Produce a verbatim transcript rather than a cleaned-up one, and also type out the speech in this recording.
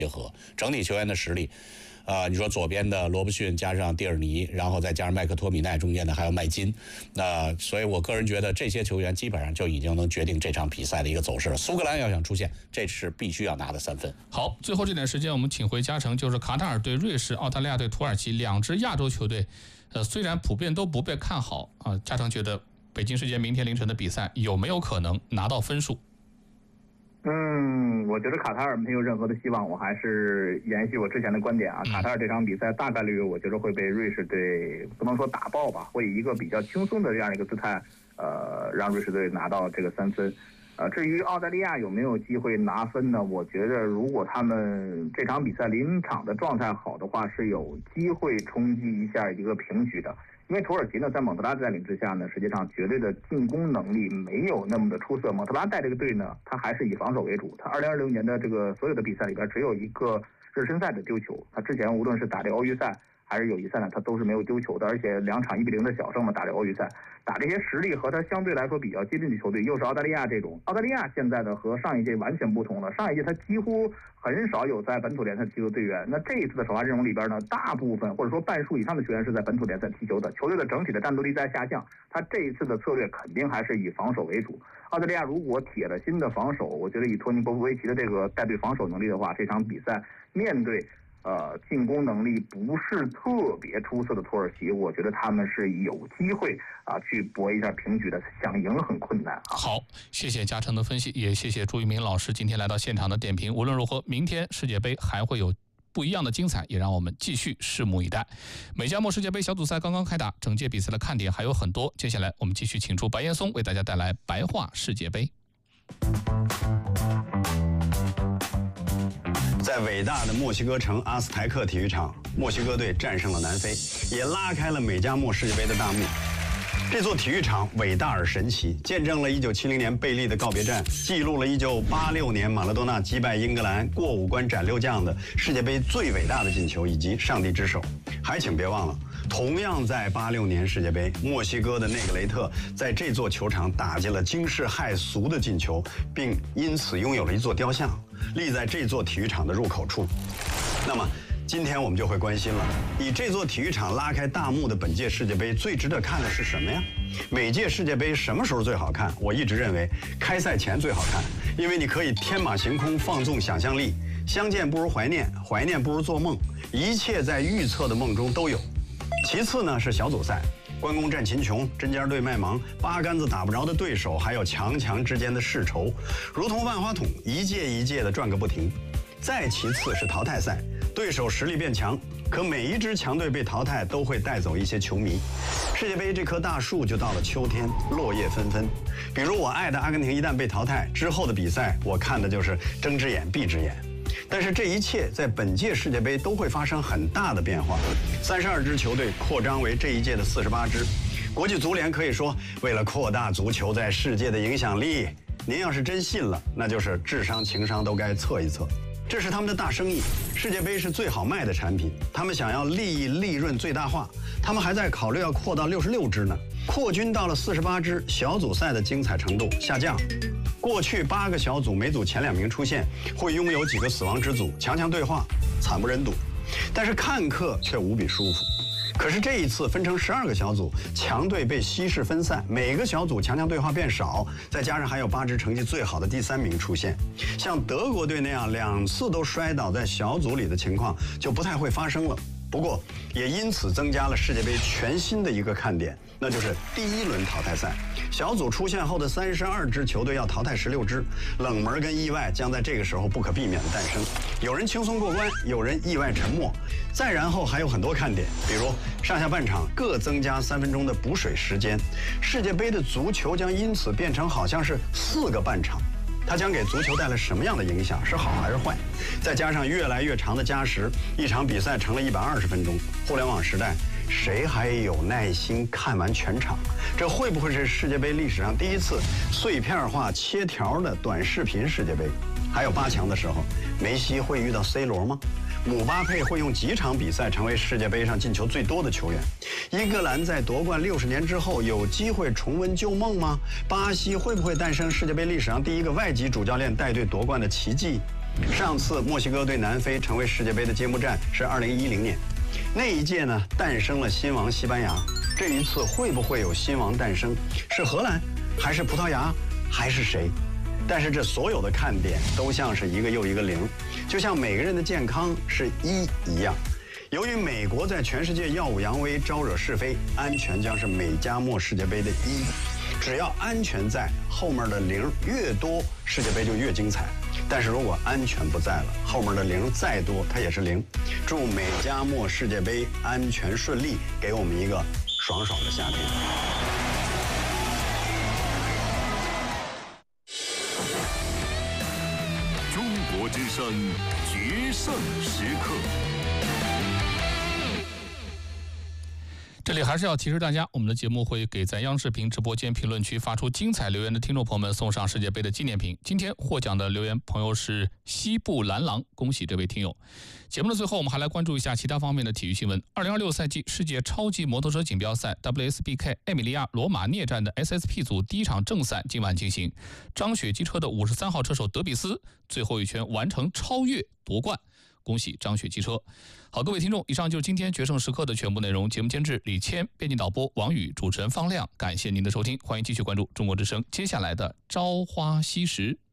结合，整体球员的实力。啊、呃，你说左边的罗伯逊加上蒂尔尼，然后再加上麦克托米奈，中间的还有麦金，那、呃、所以我个人觉得这些球员基本上就已经能决定这场比赛的一个走势了。苏格兰要想出线，这是必须要拿的三分。 好，最后这点时间我们请回嘉诚，就是卡塔尔对瑞士、澳大利亚对土耳其两支亚洲球队，呃，虽然普遍都不被看好啊、呃，嘉诚觉得北京时间明天凌晨的比赛有没有可能拿到分数？ 嗯，我觉得卡塔尔没有任何的希望，我还是延续我之前的观点啊。卡塔尔这场比赛大概率我觉得会被瑞士队不能说打爆吧，会以一个比较轻松的这样一个姿态，呃，让瑞士队拿到这个三分。呃，至于澳大利亚有没有机会拿分呢？我觉得如果他们这场比赛临场的状态好的话，是有机会冲击一下一个平局的。因为土耳其呢，在蒙特拉带领之下呢，实际上绝对的进攻能力没有那么的出色。蒙特拉带这个队呢，他还是以防守为主。他二零二零年的这个所有的比赛里边，只有一个热身赛的丢球。他之前无论是打这个欧预赛还是友谊赛呢，他都是没有丢球的，而且两场一比零的小胜嘛，打这个欧预赛，打这些实力和他相对来说比较接近的球队，又是澳大利亚这种。澳大利亚现在的和上一届完全不同了，上一届他几乎很少有在本土联赛踢球队员。那这一次的首发阵容里边呢，大部分或者说半数以上的球员是在本土联赛踢球的，球队的整体的战斗力在下降。他这一次的策略肯定还是以防守为主。澳大利亚如果铁了心的防守，我觉得以托尼·波波维奇的这个带队防守能力的话，这场比赛面对呃，进攻能力不是特别出色的土耳其，我觉得他们是有机会啊去搏一下平局的，想赢很困难啊。 好，谢谢嘉诚的分析，也谢谢朱一鸣老师今天来到现场的点评。无论如何，明天世界杯还会有不一样的精彩，也让我们继续拭目以待。美加墨世界杯小组赛刚刚开打，整届比赛的看点还有很多。接下来我们继续请出白岩松为大家带来白话世界杯。 在伟大的墨西哥城阿斯台克体育场，墨西哥队战胜了南非，也拉开了美加墨世界杯的大幕。这座体育场伟大而神奇，见证了一九七零年贝利的告别战，记录了一九八六年马拉多纳击败英格兰过五关斩六将的世界杯最伟大的进球，以及上帝之手。还请别忘了，同样在八六年世界杯，墨西哥的内格雷特在这座球场打进了惊世骇俗的进球，并因此拥有了一座雕像，立在这座体育场的入口处。那么今天我们就会关心了，以这座体育场拉开大幕的本届世界杯最值得看的是什么呀？每届世界杯什么时候最好看？我一直认为开赛前最好看，因为你可以天马行空，放纵想象力，相见不如怀念，怀念不如做梦，一切在预测的梦中都有。其次呢是小组赛，关公战秦琼，针尖对麦芒，八竿子打不着的对手，还有强强之间的世仇，如同万花筒，一届一届的转个不停。再其次是淘汰赛，对手实力变强，可每一支强队被淘汰都会带走一些球迷。世界杯这棵大树就到了秋天，落叶纷纷。比如我爱的阿根廷一旦被淘汰之后的比赛，我看的就是睁只眼闭只眼。但是这一切在本届世界杯都会发生很大的变化，三十二支球队扩张为这一届的四十八支。国际足联可以说，为了扩大足球在世界的影响力，您要是真信了，那就是智商情商都该测一测。这是他们的大生意，世界杯是最好卖的产品，他们想要利益利润最大化，他们还在考虑要扩到六十六支呢。扩军到了四十八支，小组赛的精彩程度下降。过去八个小组每组前两名出现，会拥有几个死亡之组，强强对话，惨不忍睹。但是看客却无比舒服。可是这一次分成十二个小组，强队被稀释分散，每个小组强强对话变少，再加上还有八支成绩最好的第三名出现，像德国队那样两次都摔倒在小组里的情况就不太会发生了。不过也因此增加了世界杯全新的一个看点，那就是第一轮淘汰赛。小组出现后的三十二支球队要淘汰十六支，冷门跟意外将在这个时候不可避免的诞生。有人轻松过关，有人意外沉没。再然后还有很多看点，比如上下半场各增加三分钟的补水时间，世界杯的足球将因此变成好像是四个半场。它将给足球带来什么样的影响？是好还是坏？再加上越来越长的加时，一场比赛成了一百二十分钟。互联网时代，谁还有耐心看完全场？这会不会是世界杯历史上第一次碎片化切条的短视频世界杯？还有八强的时候，梅西会遇到 C 罗吗？姆巴佩会用几场比赛成为世界杯上进球最多的球员？英格兰在夺冠六十年之后有机会重温旧梦吗？巴西会不会诞生世界杯历史上第一个外籍主教练带队夺冠的奇迹？ 上次墨西哥对南非成为世界杯的揭幕战是二零一零年，那一届呢诞生了新王西班牙。这一次会不会有新王诞生？是荷兰，还是葡萄牙，还是谁？但是这所有的看点都像是一个又一个零，就像每个人的健康是一一样。由于美国在全世界耀武扬威、招惹是非，安全将是美加墨世界杯的一。只要安全在，后面的零越多，世界杯就越精彩。但是如果安全不在了，后面的零再多，它也是零。祝美加墨世界杯安全顺利，给我们一个爽爽的夏天。 中国之声决胜时刻。 这里还是要提示大家，我们的节目会给在央视频直播间评论区发出精彩留言的听众朋友们送上世界杯的纪念品。今天获奖的留言朋友是西部蓝狼，恭喜这位听友。节目的最后，我们还来关注一下其他方面的体育新闻。二零二六赛季世界超级摩托车锦标赛 W S B K 艾米利亚罗马涅站的 S S P 组第一场正赛今晚进行，张雪机车的五十三号车手德比斯最后一圈完成超越夺冠。恭喜张雪机车。好，各位听众，以上就是今天决胜时刻的全部内容。节目监制李谦，编辑导播王宇，主持人方亮。感谢您的收听，欢迎继续关注中国之声接下来的朝花夕拾。